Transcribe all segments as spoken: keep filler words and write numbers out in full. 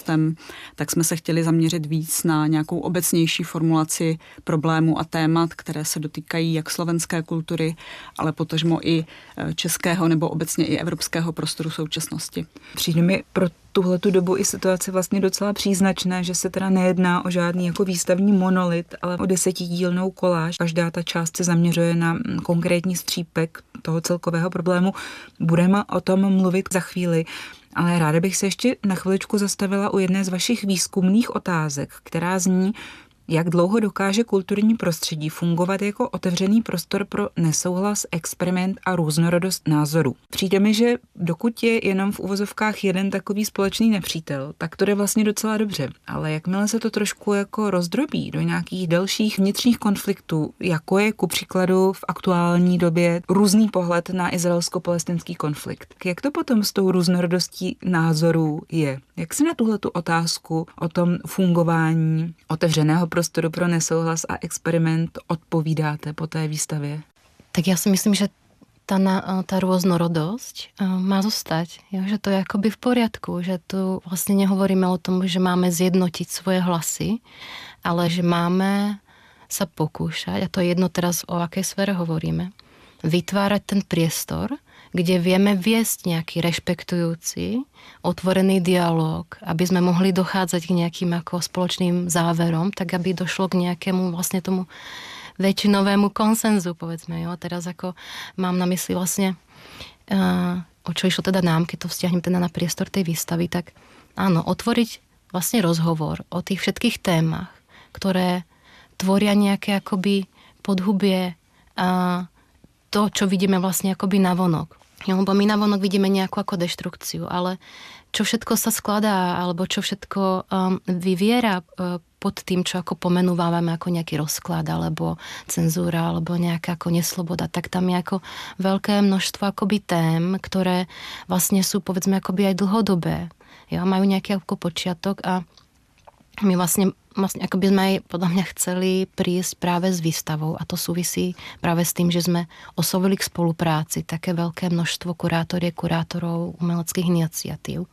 hostem, tak jsme se chtěli zaměřit víc na nějakou obecnější formulaci problémů a témat, které se dotýkají jak slovenské kultury, ale potažmo i českého nebo obecně i evropského prostoru současnosti. Přijde mi pro tuhletu dobu i situace vlastně docela příznačné, že se teda nejedná o žádný jako výstavní monolit, ale o desetidílnou koláž. Každá ta část se zaměřuje na konkrétní střípek toho celkového problému. Budeme o tom mluvit za chvíli, ale ráda bych se ještě na chviličku zastavila u jedné z vašich výzkumných otázek, která zní: jak dlouho dokáže kulturní prostředí fungovat jako otevřený prostor pro nesouhlas, experiment a různorodost názorů. Přijde mi, že dokud je jenom v uvozovkách jeden takový společný nepřítel, tak to jde vlastně docela dobře. Ale jakmile se to trošku jako rozdrobí do nějakých dalších vnitřních konfliktů, jako je ku příkladu v aktuální době různý pohled na izraelsko-palestinský konflikt, jak to potom s tou různorodostí názorů je? Jak si na tuhletu otázku o tom fungování otevřeného prostoru pro nesouhlas a experiment odpovídáte po té výstavě? Tak já si myslím, že ta, ta rôznorodosť má zostať. Jo? Že to je akoby v poriadku, že tu vlastne nehovoríme o tom, že máme zjednotiť svoje hlasy, ale že máme sa pokúšať, a to je jedno teraz, o akej sfére hovoríme, vytvárať ten priestor, kde vieme viesť nejaký rešpektujúci, otvorený dialog, aby sme mohli dochádzať k nejakým ako spoločným záverom, tak aby došlo k nejakému vlastne tomu väčšinovému konsenzu, povedzme. Jo? Teraz ako mám na mysli vlastne, uh, o čo išlo teda nám, keď to vzťahnem teda na priestor tej výstavy, tak áno, otvoriť vlastne rozhovor o tých všetkých témach, ktoré tvoria nejaké akoby podhubie a to, čo vidíme vlastne akoby navonok. Lebo my navonok vidíme nejakú ako deštrukciu, ale čo všetko sa skladá, alebo čo všetko um, vyviera uh, pod tým, čo ako pomenúvame ako nejaký rozklad, alebo cenzúra, alebo nejaká ako nesloboda, tak tam je ako veľké množstvo akoby tém, ktoré vlastne sú povedzme akoby aj dlhodobé. Jo? Majú nejaký ako počiatok a my vlastne, vlastne ako by sme aj podľa mňa chceli prísť práve s výstavou a to súvisí práve s tým, že sme oslovili k spolupráci také veľké množstvo kurátoriek, kurátorov umeleckých iniciatív,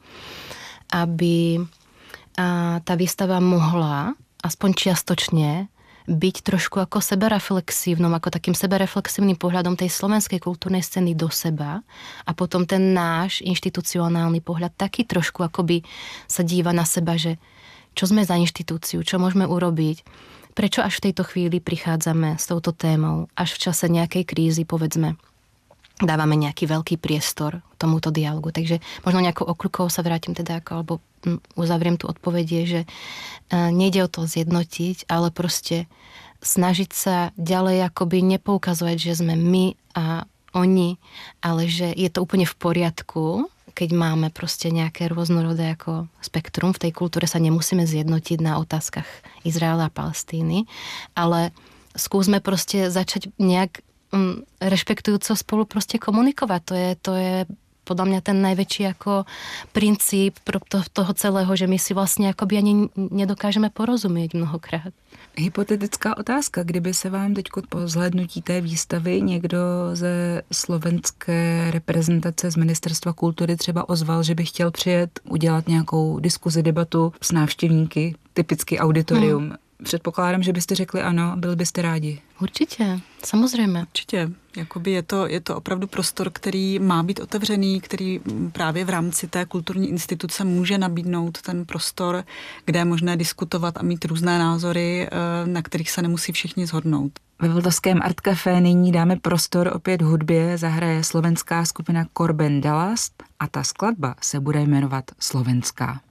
aby a, tá výstava mohla aspoň čiastočne byť trošku ako sebereflexívnom, ako takým sebereflexívnym pohľadom tej slovenskej kultúrnej scény do seba a potom ten náš inštitucionálny pohľad taký trošku akoby sa díva na seba, že čo sme za inštitúciu, čo môžeme urobiť, prečo až v tejto chvíli prichádzame s touto témou, až v čase nejakej krízy, povedzme, dávame nejaký veľký priestor tomuto dialogu. Takže možno nejakou okľukou sa vrátim teda, ako, alebo uzavriem tu odpovedie, že nejde o to zjednotiť, ale proste snažiť sa ďalej akoby nepoukazovať, že sme my a oni, ale že je to úplne v poriadku, keď máme proste nejaké rôznorodé ako spektrum. V tej kultúre sa nemusíme zjednotiť na otázkach Izraela a Palestíny, ale skúsme proste začať nejak um, rešpektujúco spolu proste komunikovať. To je, to je podľa mňa ten najväčší ako princíp to, toho celého, že my si vlastne akoby ani nedokážeme porozumieť mnohokrát. Hypotetická otázka, kdyby se vám teď po zhlédnutí té výstavy někdo ze slovenské reprezentace z Ministerstva kultury třeba ozval, že by chtěl přijet udělat nějakou diskuzi, debatu s návštěvníky, typicky auditorium. Hmm. Předpokládám, že byste řekli ano, byli byste rádi. Určitě, samozřejmě. Určitě. Jakoby je to, je to opravdu prostor, který má být otevřený, který právě v rámci té kulturní instituce může nabídnout ten prostor, kde je možné diskutovat a mít různé názory, na kterých se nemusí všichni shodnout. Ve Vltavském Art Café nyní dáme prostor opět hudbě, zahraje slovenská skupina Korben Dallas a ta skladba se bude jmenovat Slovenská.